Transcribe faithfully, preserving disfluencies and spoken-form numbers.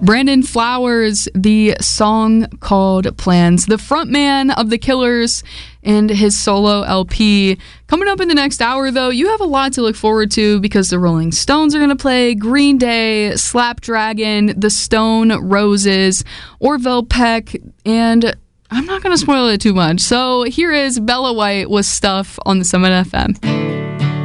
Brandon Flowers, the song called Plans, the frontman of The Killers and his solo L P. Coming up in the next hour, though, you have a lot to look forward to because the Rolling Stones are going to play, Green Day, Slapdragon, The Stone Roses, Orville Peck, and I'm not going to spoil it too much. So here is Bella White with Stuff on the Summit F M.